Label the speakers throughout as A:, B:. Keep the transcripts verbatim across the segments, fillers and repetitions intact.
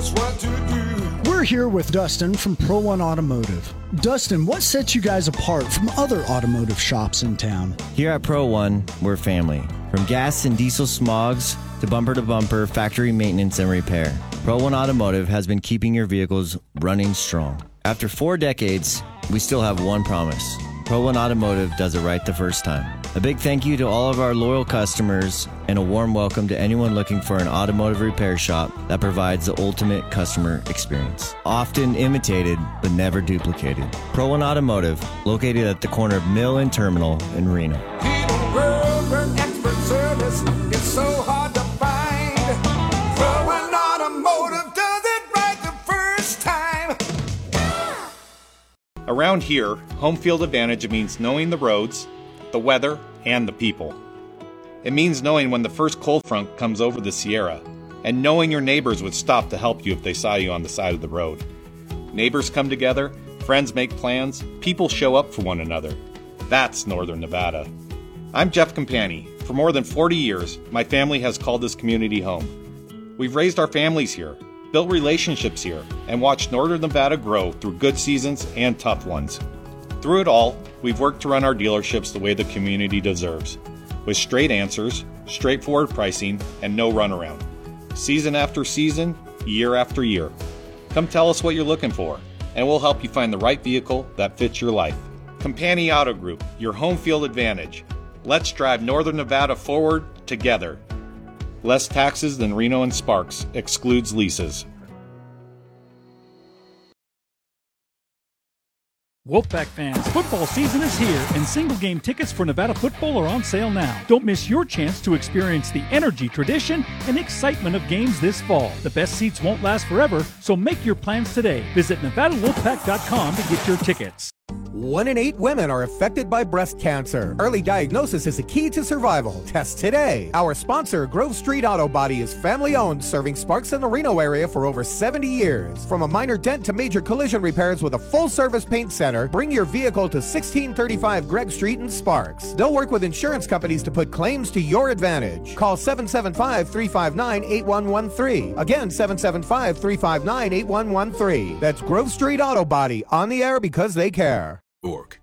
A: knows what to do.
B: We're here with Dustin from Pro One Automotive. Dustin, what sets you guys apart from other automotive shops in town?
C: Here at Pro One, we're family. From gas and diesel smogs to bumper-to-bumper factory maintenance and repair, Pro One Automotive has been keeping your vehicles running strong. After four decades, we still have one promise. Pro One Automotive does it right the first time. A big thank you to all of our loyal customers and a warm welcome to anyone looking for an automotive repair shop that provides the ultimate customer experience. Often imitated, but never duplicated. Pro One Automotive, located at the corner of Mill and Terminal in Reno.
A: Expert service is so hard to find. Pro One Automotive does it right the first time.
D: Around here, home field advantage means knowing the roads, the weather, and the people. It means knowing when the first cold front comes over the Sierra, and knowing your neighbors would stop to help you if they saw you on the side of the road. Neighbors come together, friends make plans, people show up for one another. That's Northern Nevada. I'm Jeff Campani. For more than forty years, my family has called this community home. We've raised our families here, built relationships here, and watched Northern Nevada grow through good seasons and tough ones. Through it all, we've worked to run our dealerships the way the community deserves, with straight answers, straightforward pricing, and no runaround. Season after season, year after year. Come tell us what you're looking for, and we'll help you find the right vehicle that fits your life. Campani Auto Group, your home field advantage. Let's drive Northern Nevada forward together. Less taxes than Reno and Sparks, excludes leases.
E: Wolfpack fans, football season is here, and single-game tickets for Nevada football are on sale now. Don't miss your chance to experience the energy, tradition, and excitement of games this fall. The best seats won't last forever, so make your plans today. Visit Nevada Wolfpack dot com to get your tickets.
F: One in eight women are affected by breast cancer. Early diagnosis is the key to survival. Test today. Our sponsor, Grove Street Auto Body, is family-owned, serving Sparks in the Reno area for over seventy years. From a minor dent to major collision repairs with a full-service paint center, bring your vehicle to sixteen thirty-five Greg Street in Sparks. They'll work with insurance companies to put claims to your advantage. Call seven seven five, three five nine, eight one one three. Again, seven seven five, three five nine, eight one one three. That's Grove Street Auto Body, on the air because they care.
G: Org.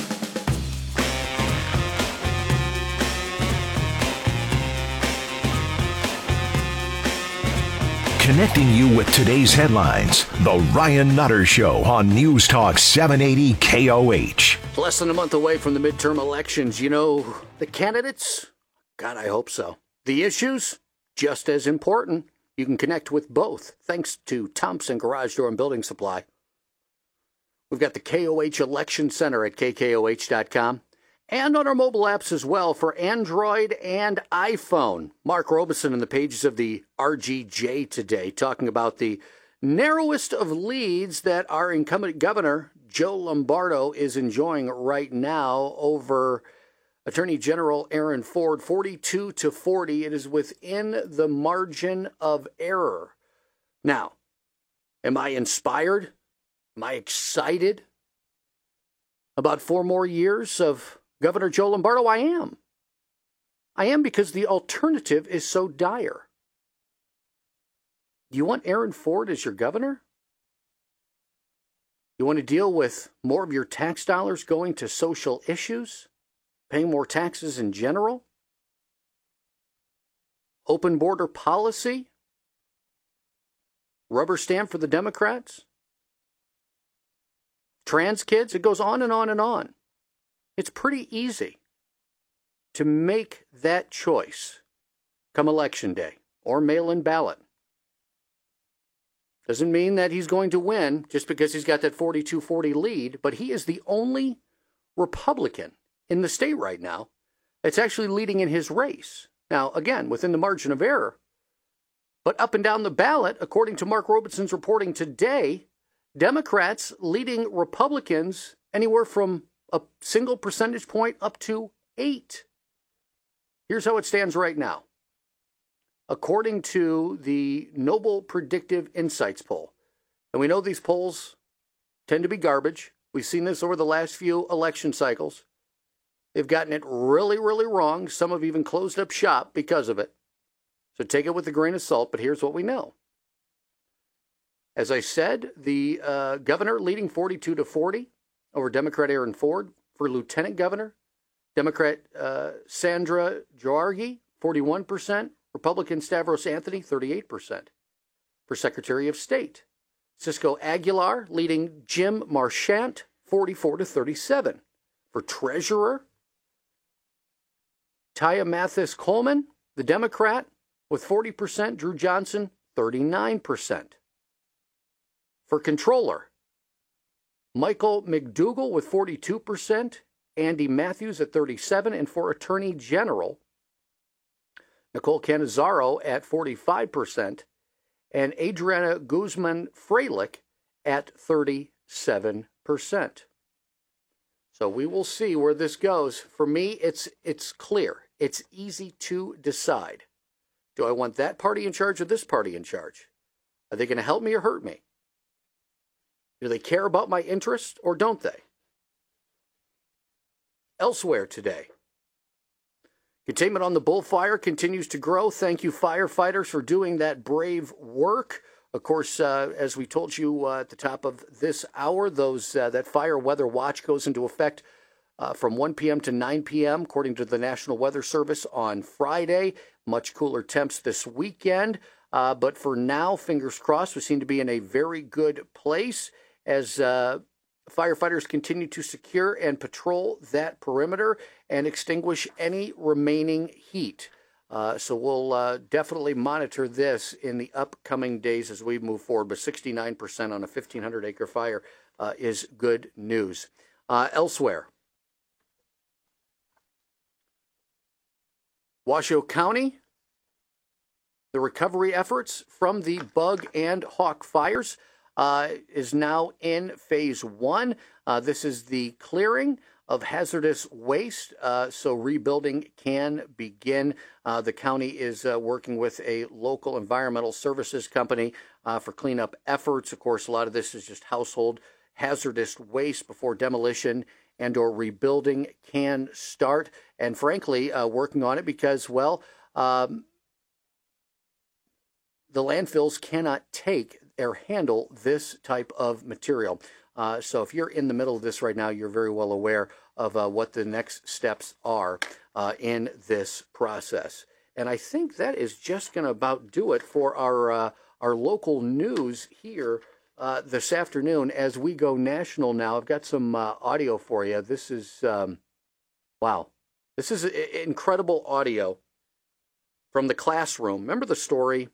G: Connecting you with today's headlines, The Ryan Nutter Show on News Talk seven eighty K O H.
H: Less than a month away from the midterm elections. You know, the candidates? God, I hope so. The issues? Just as important. You can connect with both thanks to Thompson Garage Door and Building Supply. We've got the K O H Election Center at K K O H dot com and on our mobile apps as well for Android and iPhone. Mark Robeson in the pages of the R G J today talking about the narrowest of leads that our incumbent governor, Joe Lombardo, is enjoying right now over Attorney General Aaron Ford, forty-two to forty. It is within the margin of error. Now, am I inspired? Am I excited about four more years of Governor Joe Lombardo? I am. I am because the alternative is so dire. Do you want Aaron Ford as your governor? You want to deal with more of your tax dollars going to social issues? Paying more taxes in general? Open border policy? Rubber stamp for the Democrats? Trans kids? It goes on and on and on. It's pretty easy to make that choice come election day or mail-in ballot. Doesn't mean that he's going to win just because he's got that forty-two forty lead, but he is the only Republican in the state right now that's actually leading in his race. Now, again, within the margin of error, but up and down the ballot, according to Mark Robeson's reporting today, Democrats leading Republicans anywhere from a single percentage point up to eight. Here's how it stands right now. According to the Noble Predictive Insights poll, and we know these polls tend to be garbage. We've seen this over the last few election cycles. They've gotten it really, really wrong. Some have even closed up shop because of it. So take it with a grain of salt, but here's what we know. As I said, the uh, governor leading forty-two to forty over Democrat Aaron Ford. For lieutenant governor, Democrat uh, Sandra Joargi, forty-one percent. Republican Stavros Anthony, thirty-eight percent. For Secretary of State, Cisco Aguilar leading Jim Marchant, forty-four to thirty-seven. For Treasurer, Taya Mathis Coleman, the Democrat, with forty percent. Drew Johnson, thirty-nine percent. For Controller, Michael McDougall with forty-two percent. Andy Matthews at thirty-seven. And for Attorney General, Nicole Canizaro at forty-five percent. And Adriana Guzman Freilich at thirty-seven percent. So we will see where this goes. For me, it's it's clear. It's easy to decide. Do I want that party in charge or this party in charge? Are they going to help me or hurt me? Do they care about my interests or don't they? Elsewhere today, containment on the bullfire continues to grow. Thank you, firefighters, for doing that brave work. Of course, uh, as we told you uh, at the top of this hour, those uh, that fire weather watch goes into effect uh, from one p.m. to nine p.m., according to the National Weather Service on Friday. Much cooler temps this weekend. Uh, but for now, fingers crossed, we seem to be in a very good place as uh, firefighters continue to secure and patrol that perimeter and extinguish any remaining heat. Uh, so we'll uh, definitely monitor this in the upcoming days as we move forward. But sixty-nine percent on a fifteen hundred acre fire uh, is good news. Uh, elsewhere, Washoe County, the recovery efforts from the Bug and Hawk fires uh, is now in phase one. Uh, this is the clearing of hazardous waste, uh, so rebuilding can begin. Uh, the county is uh, working with a local environmental services company uh, for cleanup efforts. Of course, a lot of this is just household hazardous waste before demolition and or rebuilding can start. And frankly, uh, working on it because, well, um, the landfills cannot take or handle this type of material. Uh, so if you're in the middle of this right now, you're very well aware of uh, what the next steps are uh, in this process. And I think that is just going to about do it for our uh, our local news here uh, this afternoon. As we go national now, I've got some uh, audio for you. This is, um, wow, this is incredible audio from the classroom. Remember the story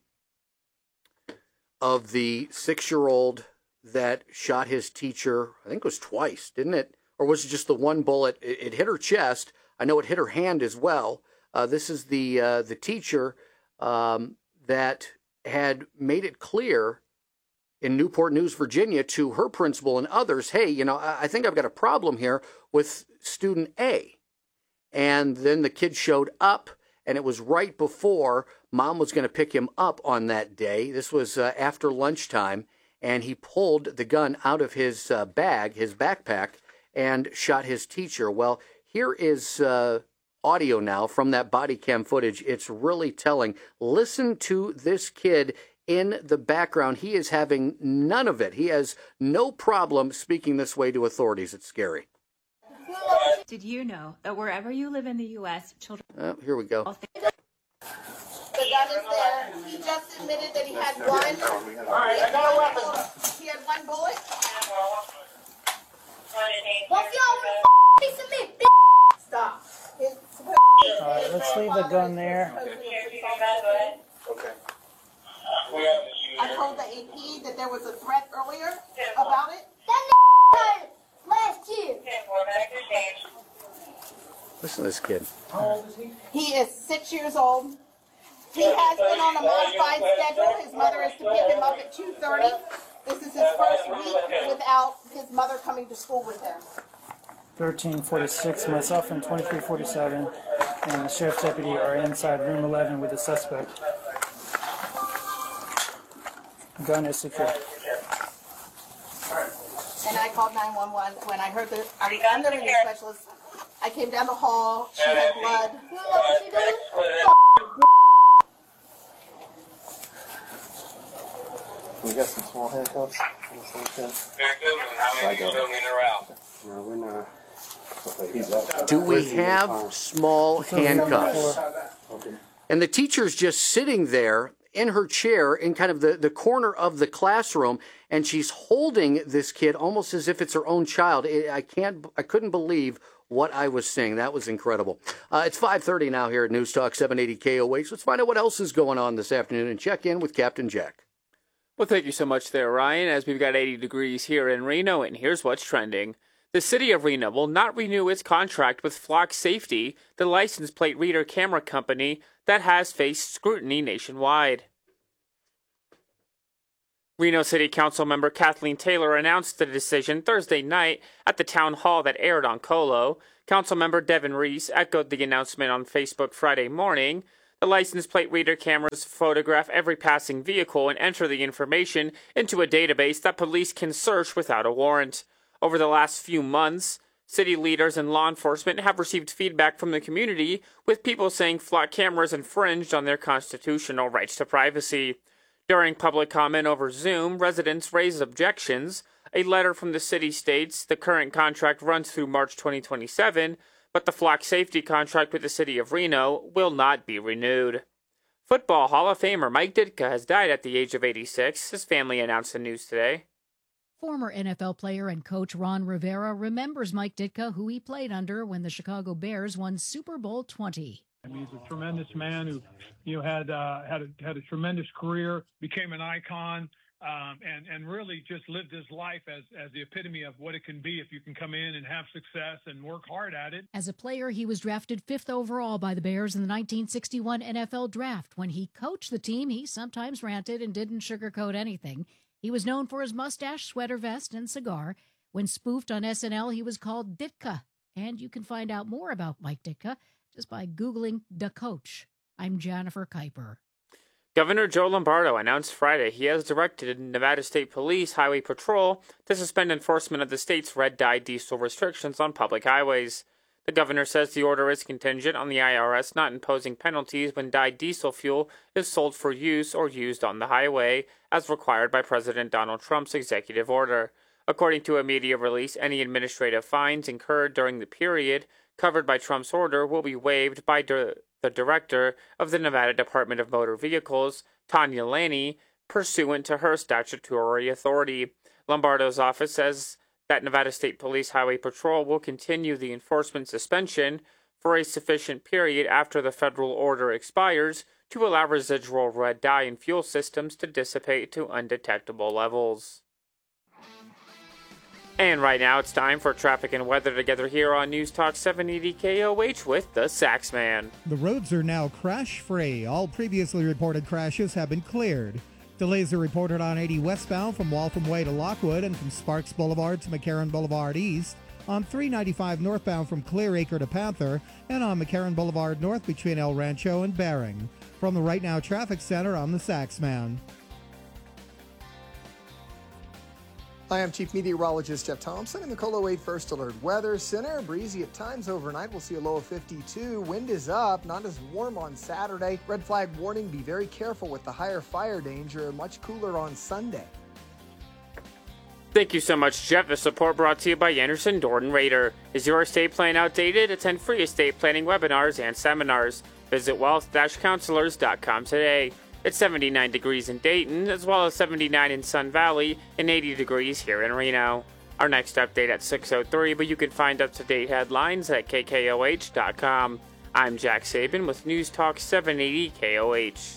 H: of the six-year-old that shot his teacher? I think it was twice, didn't it? Or was it just the one bullet? It, it hit her chest. I know it hit her hand as well. Uh, this is the uh, the teacher um, that had made it clear in Newport News, Virginia, to her principal and others, hey, you know, I, I think I've got a problem here with student A. And then the kid showed up, and it was right before mom was going to pick him up on that day. This was uh, after lunchtime, and he pulled the gun out of his uh, bag, his backpack, and shot his teacher. Well, here is uh, audio now from that body cam footage. It's really telling. Listen to this kid in the background. He is having none of it. He has no problem speaking this way to authorities. It's scary.
I: Did you know that wherever you live in the U S, children...
H: Oh, here we go.
J: The gun is there. He just admitted that he had one. All right, I got a weapon. He had one bullet. Well, if y'all want to submit, stop.
K: All right, let's leave the gun there.
J: Okay. I told the A P that there was a threat earlier about it. That last year.
H: Listen to this kid.
J: How old is he? He is six years old. He has been on a modified schedule. His mother is to pick him up at two thirty. This is his first week without his mother coming to school with him.
K: thirteen forty-six, myself and twenty-three forty-seven, and the sheriff's deputy are inside room eleven with the suspect. Gun is secure.
J: And I called nine one one when I heard the I'm the reading specialist. I came down the hall. She had blood. What was she doing?
L: We got some small handcuffs.
M: Very good. How many are you in or out?
L: No, we're not. Okay, he's out.
H: Do we have small handcuffs?
L: Okay.
H: And the teacher's just sitting there in her chair in kind of the, the corner of the classroom, and she's holding this kid almost as if it's her own child. I can't, I couldn't believe what I was seeing. That was incredible. Uh, it's five thirty now here at News Talk seven eighty K O H. Let's find out what else is going on this afternoon and check in with Captain Jack.
N: Well, thank you so much there, Ryan, as we've got eighty degrees here in Reno, and here's what's trending. The city of Reno will not renew its contract with Flock Safety, the license plate reader camera company that has faced scrutiny nationwide. Reno City Council member Kathleen Taylor announced the decision Thursday night at the town hall that aired on Colo. Councilmember Devin Reese echoed the announcement on Facebook Friday morning. The license plate reader cameras photograph every passing vehicle and enter the information into a database that police can search without a warrant. Over the last few months, city leaders and law enforcement have received feedback from the community, with people saying Flock cameras infringed on their constitutional rights to privacy. During public comment over Zoom, residents raised objections. A letter from the city states the current contract runs through March twenty twenty-seven, but the Flock Safety contract with the city of Reno will not be renewed. Football Hall of Famer Mike Ditka has died at the age of eighty-six. His family announced the news today.
O: Former N F L player and coach Ron Rivera remembers Mike Ditka, who he played under when the Chicago Bears won Super Bowl twenty.
P: I mean, he's a tremendous man who, you know, had uh, had a, had a tremendous career, became an icon, um, and and really just lived his life as as the epitome of what it can be if you can come in and have success and work hard at it.
O: As a player, he was drafted fifth overall by the Bears in the nineteen sixty-one N F L Draft. When he coached the team, he sometimes ranted and didn't sugarcoat anything. He was known for his mustache, sweater vest, and cigar. When spoofed on S N L, he was called Ditka. And you can find out more about Mike Ditka just by Googling the coach. I'm Jennifer Kuiper.
N: Governor Joe Lombardo announced Friday he has directed Nevada State Police Highway Patrol to suspend enforcement of the state's red dye diesel restrictions on public highways. The governor says the order is contingent on the I R S not imposing penalties when dyed diesel fuel is sold for use or used on the highway, as required by President Donald Trump's executive order. According to a media release, any administrative fines incurred during the period covered by Trump's order will be waived by di- the director of the Nevada Department of Motor Vehicles, Tanya Laney, pursuant to her statutory authority. Lombardo's office says that Nevada State Police Highway Patrol will continue the enforcement suspension for a sufficient period after the federal order expires to allow residual red dye in fuel systems to dissipate to undetectable levels. And right now it's time for traffic and weather together here on News Talk seven eighty K O H with the Saxman.
Q: The roads are now crash-free. All previously reported crashes have been cleared. Delays are reported on eighty westbound from Waltham Way to Lockwood and from Sparks Boulevard to McCarran Boulevard East, on three ninety-five northbound from Clearacre to Panther, and on McCarran Boulevard North between El Rancho and Bering. From the Right Now Traffic Center, I'm the Saxman.
R: Hi, I'm Chief Meteorologist Jeff Thompson in the Colo eight First Alert Weather Center. Breezy at times overnight. We'll see a low of fifty-two. Wind is up, not as warm on Saturday. Red flag warning, be very careful with the higher fire danger. Much cooler on Sunday.
N: Thank you so much, Jeff. The support brought to you by Anderson Dorton Raider. Is your estate plan outdated? Attend free estate planning webinars and seminars. Visit wealth dash counselors dot com today. It's seventy-nine degrees in Dayton, as well as seventy-nine in Sun Valley, and eighty degrees here in Reno. Our next update at six oh three, but you can find up-to-date headlines at K K O H dot com. I'm Jack Sabin with News Talk seven eighty K O H.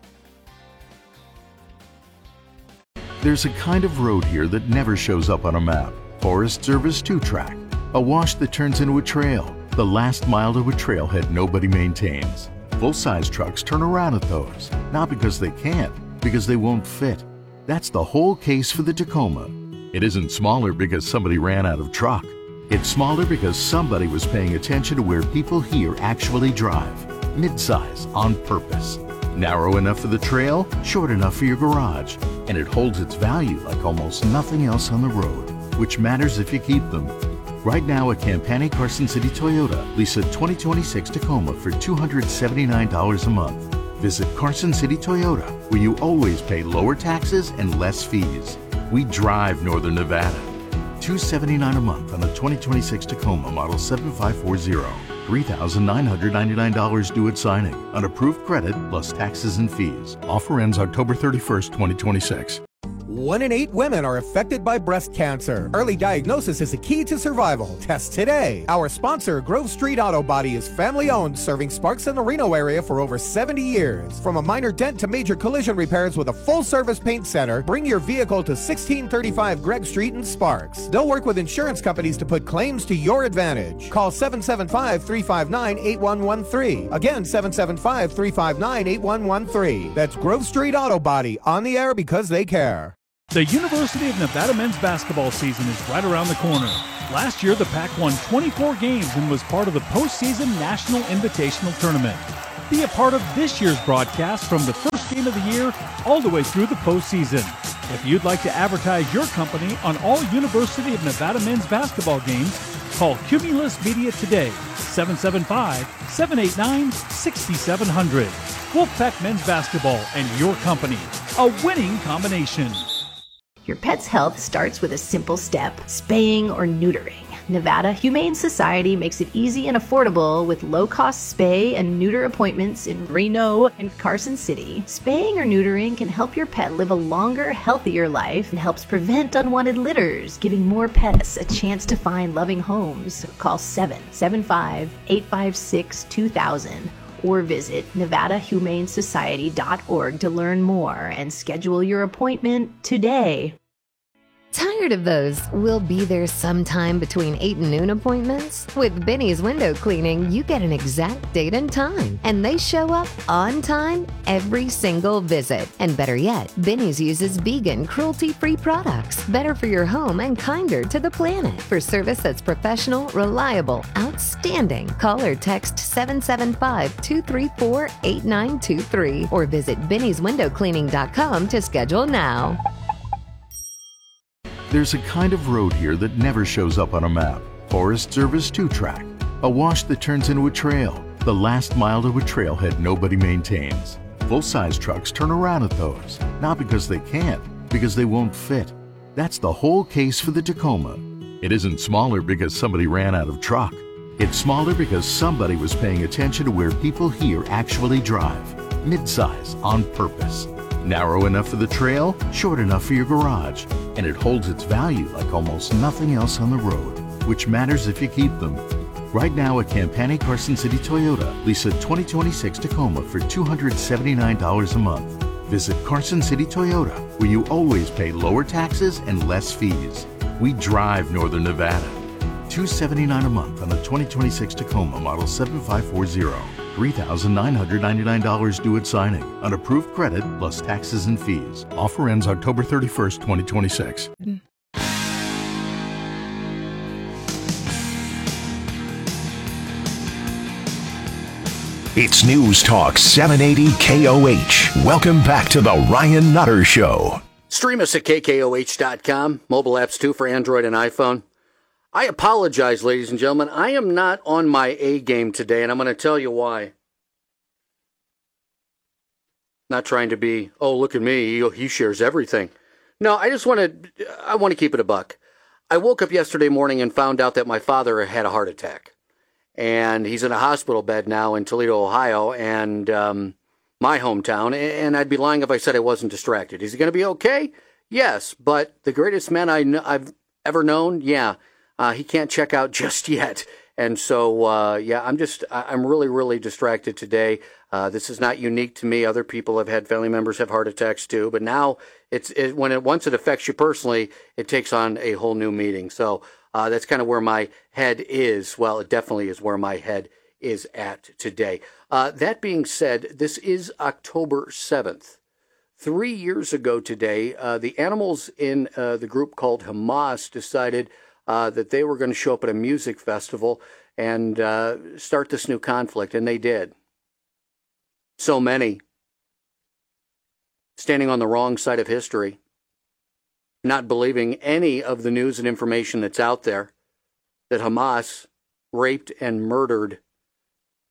S: There's a kind of road here that never shows up on a map. Forest Service two-track. A wash that turns into a trail. The last mile to a trailhead nobody maintains. Full-size trucks turn around at those, not because they can't, because they won't fit. That's the whole case for the Tacoma. It isn't smaller because somebody ran out of truck. It's smaller because somebody was paying attention to where people here actually drive. Mid-size on purpose. Narrow enough for the trail, short enough for your garage. And it holds its value like almost nothing else on the road, which matters if you keep them. Right now at Campani Carson City Toyota, lease a twenty twenty-six Tacoma for two hundred seventy-nine dollars a month. Visit Carson City Toyota, where you always pay lower taxes and less fees. We drive Northern Nevada. two hundred seventy-nine dollars a month on a twenty twenty-six Tacoma Model seven five four zero. three thousand nine hundred ninety-nine dollars due at signing. On approved credit plus taxes and fees. Offer ends October thirty-first, twenty twenty-six.
F: One in eight women are affected by breast cancer. Early diagnosis is the key to survival. Test today. Our sponsor, Grove Street Auto Body, is family-owned, serving Sparks and the Reno area for over seventy years. From a minor dent to major collision repairs with a full-service paint center, bring your vehicle to sixteen thirty-five Gregg Street in Sparks. They'll work with insurance companies to put claims to your advantage. Call seven seven five, three five nine, eight one one three. Again, seven seven five, three five nine, eight one one three. That's Grove Street Auto Body, on the air because they care.
E: The University of Nevada men's basketball season is right around the corner. Last year, the Pac won twenty-four games and was part of the postseason National Invitational Tournament. Be a part of this year's broadcast from the first game of the year all the way through the postseason. If you'd like to advertise your company on all University of Nevada men's basketball games, call Cumulus Media today, seven seven five, seven eight nine, six seven zero zero. Wolfpack Men's Basketball and your company, a winning combination.
T: Your pet's health starts with a simple step, spaying or neutering. Nevada Humane Society makes it easy and affordable with low-cost spay and neuter appointments in Reno and Carson City. Spaying or neutering can help your pet live a longer, healthier life and helps prevent unwanted litters, giving more pets a chance to find loving homes. Call seven seven five, eight five six, two thousand or visit nevada humane society dot org to learn more and schedule your appointment today.
U: Tired of those "we'll be there sometime between eight and noon" appointments? With Benny's Window Cleaning, you get an exact date and time, and they show up on time every single visit. And better yet, Benny's uses vegan, cruelty-free products, better for your home and kinder to the planet. For service that's professional, reliable, outstanding, call or text seven seven five, two three four, eight nine two three or visit benny's window cleaning dot com to schedule now.
S: There's a kind of road here that never shows up on a map. Forest Service two-track. A wash that turns into a trail. The last mile to a trailhead nobody maintains. Full-size trucks turn around at those. Not because they can't, because they won't fit. That's the whole case for the Tacoma. It isn't smaller because somebody ran out of truck. It's smaller because somebody was paying attention to where people here actually drive. Mid-size on purpose. Narrow enough for the trail, short enough for your garage. And it holds its value like almost nothing else on the road, which matters if you keep them. Right now at Campani Carson City Toyota, lease a twenty twenty-six Tacoma for two hundred seventy-nine dollars a month. Visit Carson City Toyota, where you always pay lower taxes and less fees. We drive Northern Nevada. two hundred seventy-nine dollars a month on a twenty twenty-six Tacoma Model seven five four zero. three thousand nine hundred ninety-nine dollars due at signing. On approved credit plus taxes and fees. Offer ends October thirty-first, twenty twenty-six.
G: It's News Talk seven eighty K O H. Welcome back to the Ryan Nutter Show.
H: Stream us at K K O H dot com. Mobile apps too for Android and iPhone. I apologize, ladies and gentlemen. I am not on my A game today, and I'm going to tell you why. Not trying to be, oh, look at me, he shares everything. No, I just want to, I want to keep it a buck. I woke up yesterday morning and found out that my father had a heart attack. And he's in a hospital bed now in Toledo, Ohio, and um, my hometown. And I'd be lying if I said I wasn't distracted. Is he going to be okay? Yes, but the greatest man I kn- I've ever known, yeah. Uh, he can't check out just yet. And so, uh, yeah, I'm just, I'm really, really distracted today. Uh, this is not unique to me. Other people have had family members have heart attacks too. But now, it's it, when it once it affects you personally, it takes on a whole new meaning. So uh, that's kind of where my head is. Well, it definitely is where my head is at today. Uh, that being said, this is October seventh. Three years ago today, uh, the animals in uh, the group called Hamas decided Uh, that they were going to show up at a music festival and uh, start this new conflict, and they did. So many standing on the wrong side of history, not believing any of the news and information that's out there, that Hamas raped and murdered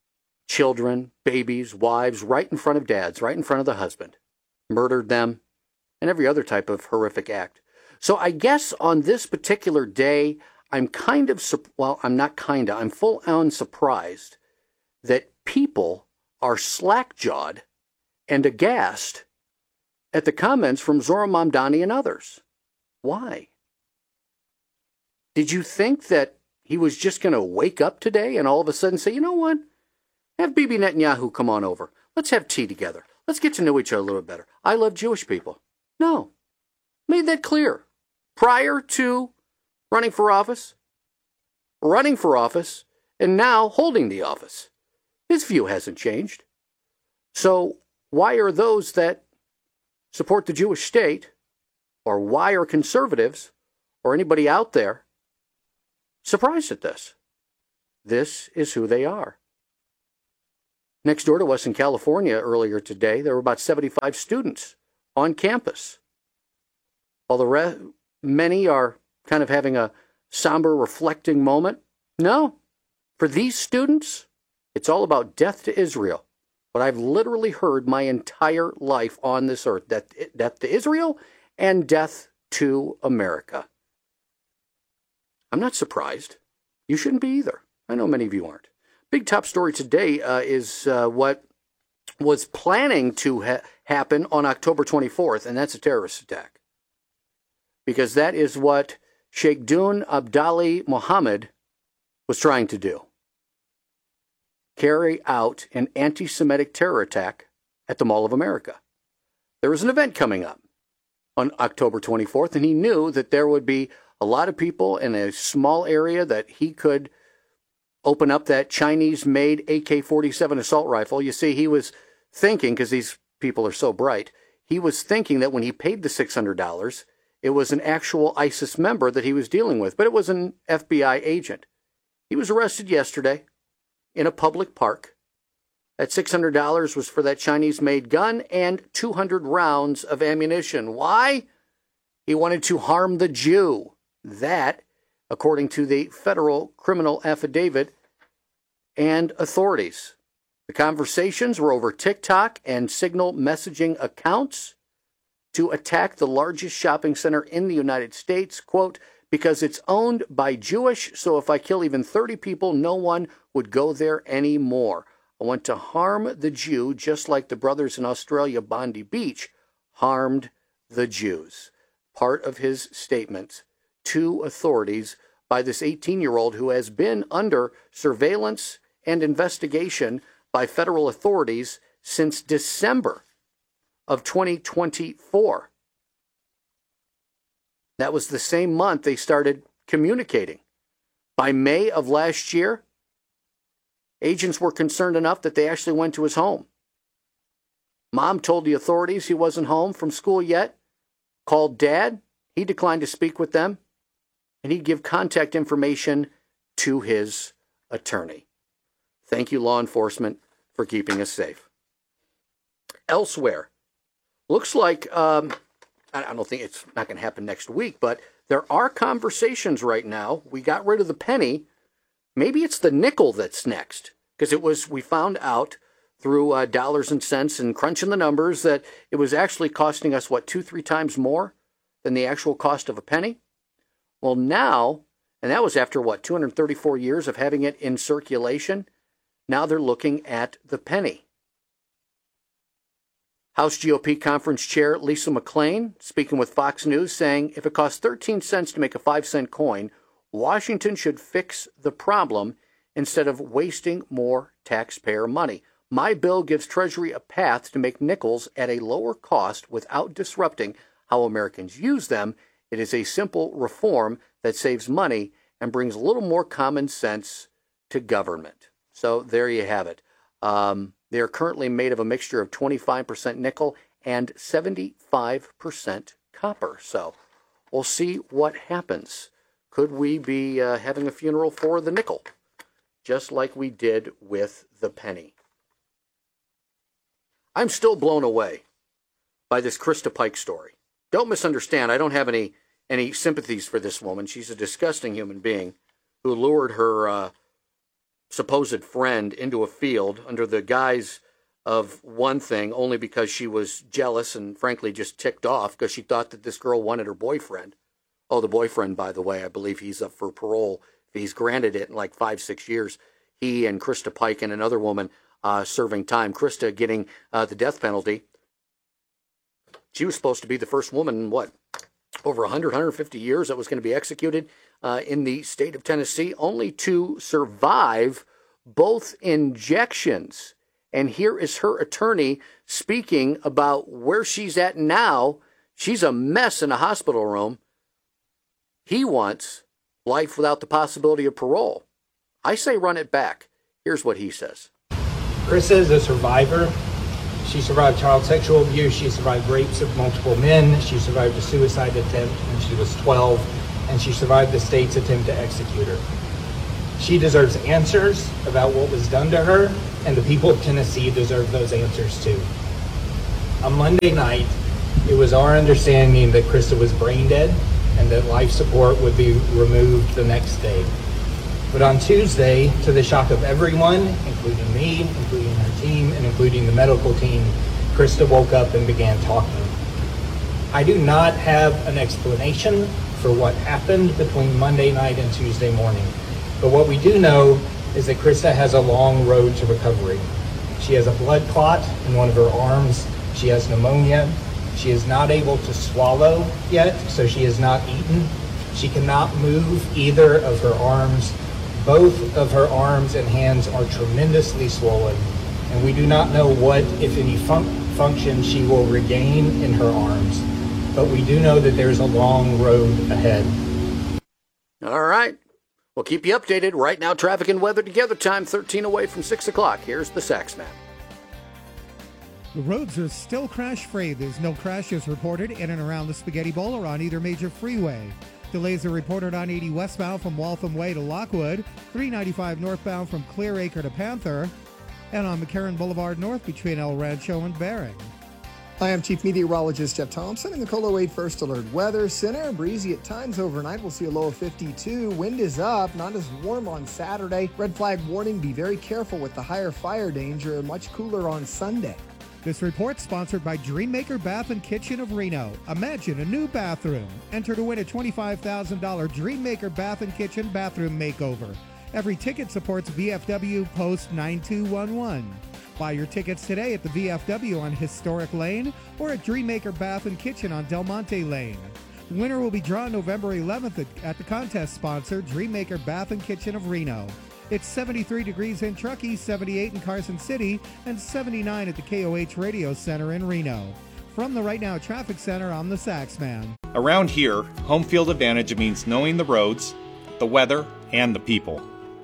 H: children, babies, wives, right in front of dads, right in front of the husband, murdered them, and every other type of horrific act. So I guess on this particular day, I'm kind of, well, I'm not kind of, I'm full on surprised that people are slack-jawed and aghast at the comments from Zohran Mamdani and others. Why? Did you think that he was just going to wake up today and all of a sudden say, you know what? Have Bibi Netanyahu come on over. Let's have tea together. Let's get to know each other a little better. I love Jewish people. No. Made that clear. Prior to running for office, running for office, and now holding the office. His view hasn't changed. So why are those that support the Jewish state, or why are conservatives, or anybody out there, surprised at this? This is who they are. Next door to us in California earlier today, there were about seventy-five students on campus. While the re- many are kind of having a somber, reflecting moment. No, for these students, it's all about death to Israel. What I've literally heard my entire life on this earth, death, death to Israel and death to America. I'm not surprised. You shouldn't be either. I know many of you aren't. Big top story today uh, is uh, what was planning to ha- happen on October twenty-fourth, and that's a terrorist attack. Because that is what Sheikh Dun Abdali Mohammed was trying to do. Carry out an anti-Semitic terror attack at the Mall of America. There was an event coming up on October twenty-fourth, and he knew that there would be a lot of people in a small area that he could open up that Chinese-made A K forty-seven assault rifle. You see, he was thinking, because these people are so bright, he was thinking that when he paid the six hundred dollars, it was an actual ISIS member that he was dealing with, but it was an F B I agent. He was arrested yesterday in a public park. That six hundred dollars was for that Chinese-made gun and two hundred rounds of ammunition. Why? He wanted to harm the Jew. That, according to the federal criminal affidavit and authorities. The conversations were over TikTok and Signal messaging accounts to attack the largest shopping center in the United States, quote, because it's owned by Jewish, so if I kill even thirty people, no one would go there anymore. I want to harm the Jew just like the brothers in Australia, Bondi Beach, harmed the Jews. Part of his statement to authorities by this eighteen-year-old who has been under surveillance and investigation by federal authorities since December of twenty twenty-four. That was the same month they started communicating. By May of last year, agents were concerned enough that they actually went to his home. Mom told the authorities he wasn't home from school yet, called Dad. He declined to speak with them, and he'd give contact information to his attorney. Thank you, law enforcement, for keeping us safe. Elsewhere, looks like, um, I don't think it's not going to happen next week, but there are conversations right now. We got rid of the penny. Maybe it's the nickel that's next, because it was, we found out through uh, dollars and cents and crunching the numbers that it was actually costing us, what, two, three times more than the actual cost of a penny? Well, now, and that was after, what, two hundred thirty-four years of having it in circulation, now they're looking at the penny. House G O P Conference Chair Lisa McClain, speaking with Fox News, saying if it costs thirteen cents to make a five cent coin, Washington should fix the problem instead of wasting more taxpayer money. My bill gives Treasury a path to make nickels at a lower cost without disrupting how Americans use them. It is a simple reform that saves money and brings a little more common sense to government. So there you have it. Um, they are currently made of a mixture of twenty-five percent nickel and seventy-five percent copper. So we'll see what happens. Could we be uh, having a funeral for the nickel, just like we did with the penny? I'm still blown away by this Krista Pike story. Don't misunderstand. I don't have any any sympathies for this woman. She's a disgusting human being who lured her uh, supposed friend into a field under the guise of one thing, only because she was jealous and frankly just ticked off because she thought that this girl wanted her boyfriend. Oh, the boyfriend, by the way, I believe he's up for parole. He's granted it in like five, six years. He and Krista Pike and another woman uh, serving time. Krista getting uh, the death penalty. She was supposed to be the first woman in, what, over one hundred, one hundred fifty years that was going to be executed uh, in the state of Tennessee, only to survive both injections. And here is her attorney speaking about where she's at now. She's a mess in a hospital room. He wants life without the possibility of parole. I say run it back. Here's what he says.
B: Krista is a survivor. She survived child sexual abuse. She survived rapes of multiple men. She survived a suicide attempt when she was twelve. And she survived the state's attempt to execute her. She deserves answers about what was done to her, and the people of Tennessee deserve those answers too. On Monday night, it was our understanding that Krista was brain dead and that life support would be removed the next day. But on Tuesday, to the shock of everyone, including me, including her team, and including the medical team, Krista woke up and began talking. I do not have an explanation for what happened between Monday night and Tuesday morning. But what we do know is that Krista has a long road to recovery. She has a blood clot in one of her arms. She has pneumonia. She is not able to swallow yet, so she has not eaten. She cannot move either of her arms. Both of her arms and hands are tremendously swollen, and we do not know what, if any, fun- function she will regain in her arms. But we do know that there's a long road ahead.
H: All right. We'll keep you updated. Right now, traffic and weather together. Time thirteen away from six o'clock. Here's the Sax Man.
Q: The roads are still crash-free. There's no crashes reported in and around the Spaghetti Bowl or on either major freeway. Delays are reported on eighty westbound from Waltham Way to Lockwood, three ninety-five northbound from Clear Acre to Panther, and on McCarran Boulevard North between El Rancho and Bering.
R: I am Chief Meteorologist Jeff Thompson in the Colo eight First Alert Weather Center. Breezy at times overnight. We'll see a low of fifty-two. Wind is up, not as warm on Saturday. Red flag warning, be very careful with the higher fire danger. Much cooler on Sunday.
Q: This report sponsored by Dreammaker Bath and Kitchen of Reno. Imagine a new bathroom. Enter to win a twenty-five thousand dollars Dreammaker Bath and Kitchen bathroom makeover. Every ticket supports V F W Post nine two one one. Buy your tickets today at the V F W on Historic Lane or at Dreammaker Bath and Kitchen on Del Monte Lane. Winner will be drawn November eleventh at, at the contest sponsor, Dreammaker Bath and Kitchen of Reno. It's seventy-three degrees in Truckee, seventy-eight in Carson City, and seventy-nine at the K O H Radio Center in Reno. From the Right Now Traffic Center, I'm the Sax Man.
D: Around here, home field advantage means knowing the roads, the weather, and the people.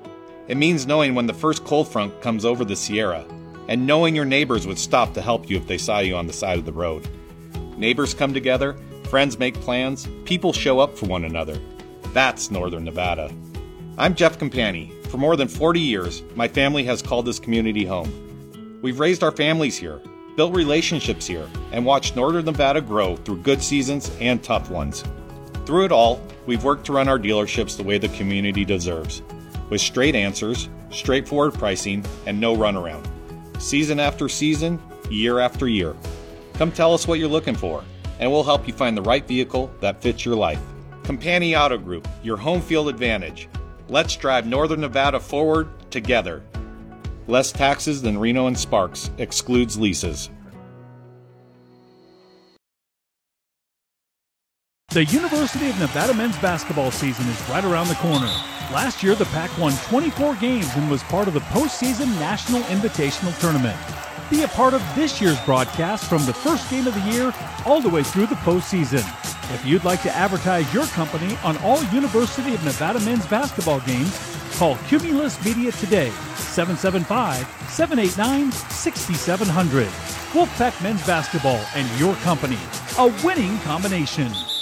D: It means knowing when the first cold front comes over the Sierra, and knowing your neighbors would stop to help you if they saw you on the side of the road. Neighbors come together, friends make plans, people show up for one another. That's Northern Nevada. I'm Jeff Campani. For more than forty years, my family has called this community home. We've raised our families here, built relationships here, and watched Northern Nevada grow through good seasons and tough ones. Through it all, we've worked to run our dealerships the way the community deserves, with straight answers, straightforward pricing, and no runaround. Season after season, year after year. Come tell us what you're looking for, and we'll help you find the right vehicle that fits your life. Campani Auto Group, your home field advantage. Let's drive Northern Nevada forward together. Less taxes than Reno and Sparks, excludes leases.
E: The University of Nevada men's basketball season is right around the corner. Last year, the Pac won twenty-four games and was part of the postseason National Invitational Tournament. Be a part of this year's broadcast from the first game of the year all the way through the postseason. If you'd like to advertise your company on all University of Nevada men's basketball games, call Cumulus Media today, seven seven five, seven eight nine, six seven zero zero. Wolfpack Men's Basketball and your company, a winning combination.